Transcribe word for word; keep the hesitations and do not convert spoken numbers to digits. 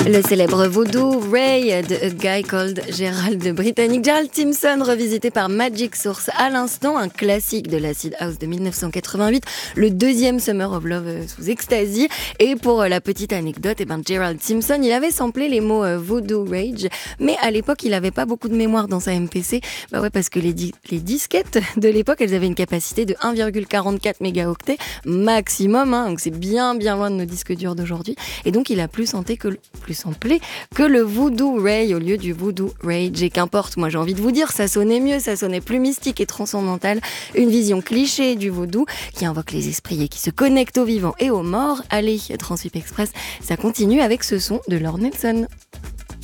Le célèbre Voodoo Ray de A Guy Called Gerald de britannique Gerald Timson, revisité par Magic Source à l'instant, un classique de l'acid house de dix-neuf cent quatre-vingt-huit, le deuxième Summer of Love sous ecstasy. Et pour la petite anecdote, eh ben Gerald Timson, il avait samplé les mots Voodoo Rage, mais à l'époque, il avait pas beaucoup de mémoire dans sa M P C. Bah ouais, parce que les, di- les disquettes de l'époque, elles avaient une capacité de un virgule quarante-quatre mégaoctets maximum, hein, donc c'est bien bien loin de nos disques durs d'aujourd'hui. Et donc, il a plus santé que le, plus samplé que le Voodoo Ray au lieu du Voodoo Rage. Et qu'importe, moi j'ai envie de vous dire, ça sonnait mieux, ça sonnait plus mystique et transcendantal. Une vision cliché du vaudou qui invoque les esprits et qui se connecte aux vivants et aux morts. Allez, Transwip Express, ça continue avec ce son de Lord Nelson.